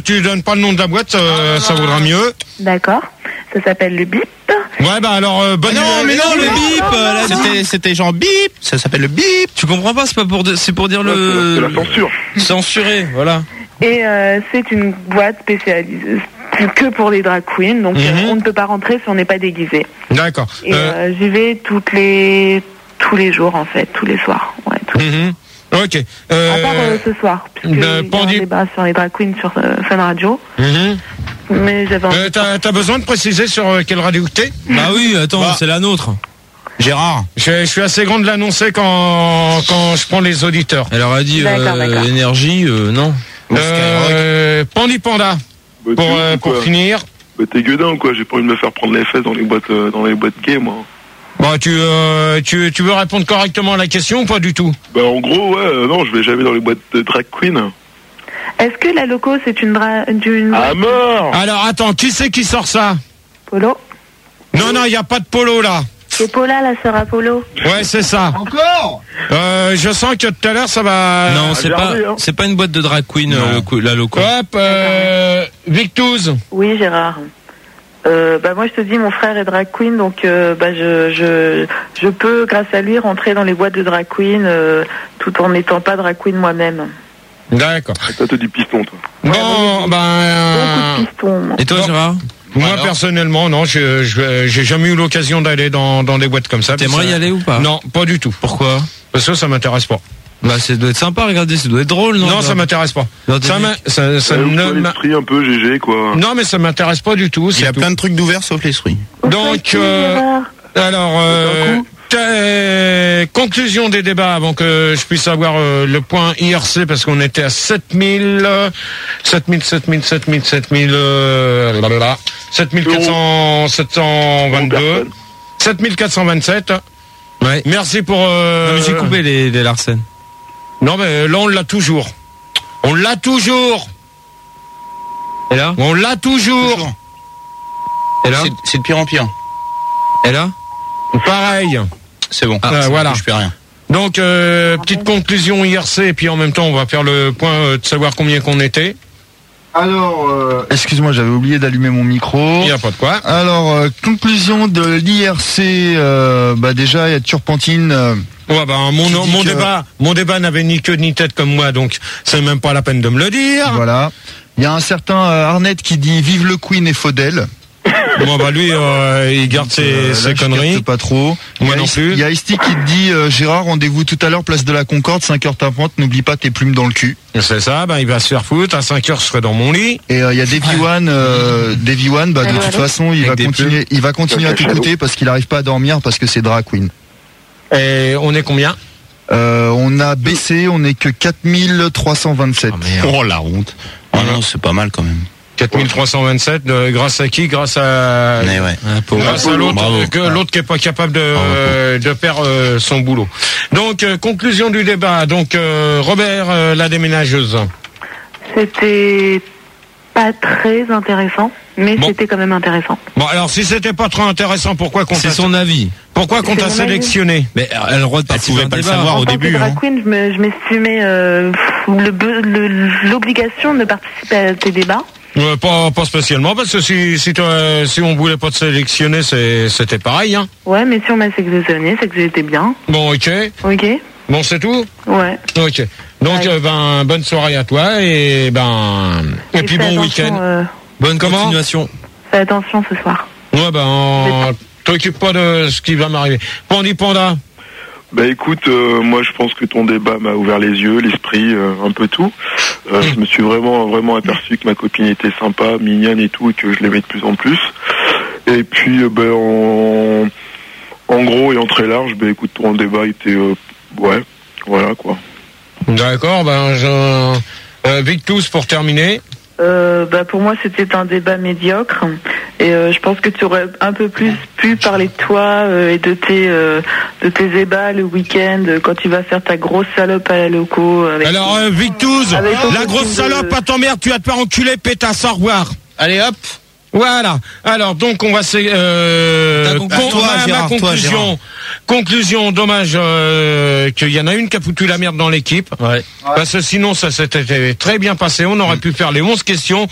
tu donnes pas le nom de la boîte, ça vaudra mieux. D'accord. Ça s'appelle le bip. Ouais, bah alors, bonne mais non, le bip, c'était genre bip, ça s'appelle le bip. Tu comprends pas, c'est pour dire C'est la censure. Censuré, voilà. Et c'est une boîte spécialisée que pour les drag queens, donc on ne peut pas rentrer si on n'est pas déguisé. D'accord. Et j'y vais tous les jours en fait, tous les soirs. Ouais, Ok. À part ce soir, puisque il y a un débat sur les drag queens sur Fun Radio. Mais j'avais t'as besoin de préciser sur quelle radio t'es? Bah oui, attends, c'est la nôtre. Gérard. Je suis assez grand de l'annoncer quand je prends les auditeurs. Elle leur a dit d'accord. énergie, non. Pandi Panda. Pour finir. Bah t'es gueudin quoi, j'ai pas envie de me faire prendre les fesses dans les boîtes gays moi. Bah tu veux répondre correctement à la question ou pas du tout? Bah en gros non, je vais jamais dans les boîtes de drag queen. Est-ce que la loco c'est d'une À mort. Alors attends, qui c'est qui sort ça? Polo? Non, il y a pas de Polo là. C'est Paula la sœur Apollo. Ouais, c'est ça. Encore je sens que tout à l'heure ça va. Non, c'est pas une boîte de drag queen la loco. Hop, Victouz. Oui, Gérard. Bah moi je te dis, mon frère est drag queen, donc je peux grâce à lui rentrer dans les boîtes de drag queen tout en n'étant pas drag queen moi-même. D'accord. Ça te dit piston toi. Bon, beaucoup de pistons. Et toi, Gérard? Moi personnellement, non, j'ai jamais eu l'occasion d'aller dans des boîtes comme ça. T'aimerais y aller ou pas? Non, pas du tout. Pourquoi? Parce que ça m'intéresse pas. Bah ça doit être sympa, regardez, ça doit être drôle, non? Non, ça m'intéresse pas. Ça l'esprit un peu GG quoi. Non, mais ça m'intéresse pas du tout. Il y a plein de trucs d'ouvert sauf les fruits. Donc, alors, conclusion des débats avant que je puisse avoir le point IRC parce qu'on était à 722. 7427. Ouais. Merci pour. Non, mais j'ai coupé les Larsen. Non, mais là on l'a toujours. On l'a toujours. Et là? On l'a toujours. Et là? C'est de pire en pire. Et là? Pareil. C'est bon. Voilà. Je fais rien. Donc petite conclusion IRC et puis en même temps on va faire le point de savoir combien qu'on était. Alors, excuse-moi, j'avais oublié d'allumer mon micro. Il n'y a pas de quoi. Alors, conclusion de l'IRC, déjà, il y a Turpentine. Ouais, mon débat n'avait ni queue ni tête comme moi, donc c'est même pas la peine de me le dire. Voilà. Il y a un certain Arnett qui dit vive le Queen et Faudel. Bon bah lui il garde ses conneries. Je pas trop. Moi non plus. Il y a Isti qui te dit Gérard, rendez-vous tout à l'heure place de la Concorde, 5h30, n'oublie pas tes plumes dans le cul. C'est ça, il va se faire foutre, à 5h je serai dans mon lit. Et il y a Davy One, de toute façon, il va continuer à t'écouter parce qu'il arrive pas à dormir parce que c'est drag queen. Et on est combien? On a baissé, on est que 4327. Oh la honte. Oh non, c'est pas mal quand même. 4327, grâce à qui? Grâce à grâce à l'autre qui est pas capable de perdre son boulot. Donc conclusion du débat. Donc Robert, la déménageuse. C'était pas très intéressant, mais c'était quand même intéressant. Bon alors si c'était pas trop intéressant, pourquoi qu'on c'est son avis? Pourquoi qu'on t'a sélectionné? Mais elle a le droit de participer. Elle pouvait pas le savoir au début. En tant que drag queen, je m'estimais l'obligation de participer à tes débats. Pas spécialement, parce que si on voulait pas te sélectionner, c'était pareil, hein. Ouais, mais si on m'a sélectionné, c'est que j'étais bien. Bon, ok. Bon, c'est tout? Ouais. Ok. Donc, bonne soirée à toi et puis bon week-end. Bonne continuation. Fais attention ce soir. Ouais, t'occupe pas de ce qui va m'arriver. Pandi Panda. Bah écoute, moi je pense que ton débat m'a ouvert les yeux, l'esprit, un peu tout. Je me suis vraiment aperçu que ma copine était sympa, mignonne et tout, et que je l'aimais de plus en plus. Et puis, en gros et en très large, écoute, ton débat était, voilà quoi. D'accord, Victus pour terminer. Pour moi c'était un débat médiocre et je pense que tu aurais un peu plus pu parler de toi et de tes débats le week-end quand tu vas faire ta grosse salope à la loco. Alors Victus, la grosse salope à ton mère, tu vas te faire enculer, pétasse, au revoir. Allez hop. Voilà. Alors donc on va conclusion, dommage qu'il y en a une qui a foutu la merde dans l'équipe. Ouais. Parce que sinon ça s'était très bien passé, on aurait pu faire les 11 questions.